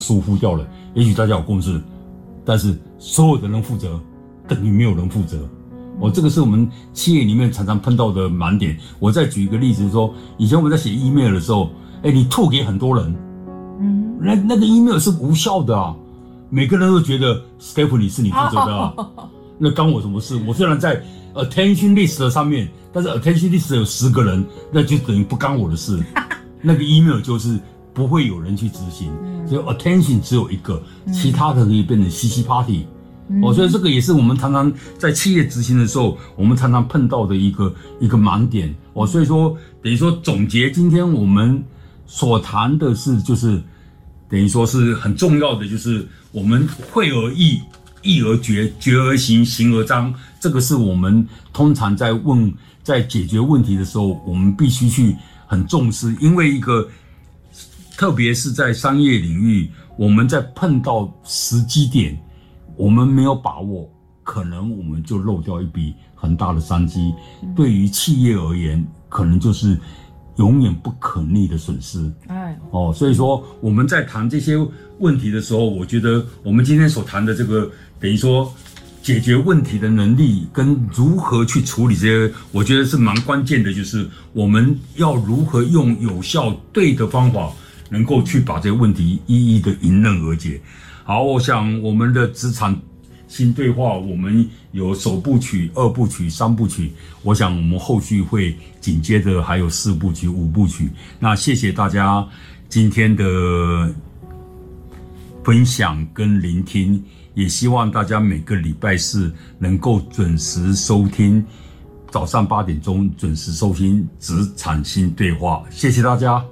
疏忽掉了。也许大家有共识，但是所有的人负责等于没有人负责。这个是我们企业里面常常碰到的盲点。我再举一个例子说，以前我们在写 email 的时候，你吐给很多人，那个 email 是无效的啊，每个人都觉得 Stephanie 是你负责的啊，那干我什么事？我虽然在 attention list 上面，但是 attention list 有10个人，那就等于不干我的事。那个 email 就是不会有人去执行，所以 attention 只有一个，其他的可以变成嘻嘻 party。所以这个也是我们常常在企业执行的时候，我们常常碰到的一个盲点。所以说等于说总结今天我们所谈的是，就是等于说是很重要的，就是我们会而议，议而决，决而行，行而彰。这个是我们通常在解决问题的时候，我们必须去很重视，因为特别是在商业领域，我们在碰到时机点，我们没有把握，可能我们就漏掉一笔很大的商机。对于企业而言，可能就是永远不可逆的损失。所以说我们在谈这些问题的时候，我觉得我们今天所谈的这个，等于说解决问题的能力跟如何去处理这些，我觉得是蛮关键的，就是我们要如何用有效对的方法，能够去把这些问题一一的迎刃而解。好，我想我们的职场新对话，我们有首部曲、2部曲、3部曲，我想我们后续会紧接着还有4部曲、5部曲。那谢谢大家今天的分享跟聆听，也希望大家每个礼拜四能够准时收听，早上8点钟准时收听职场新对话。谢谢大家。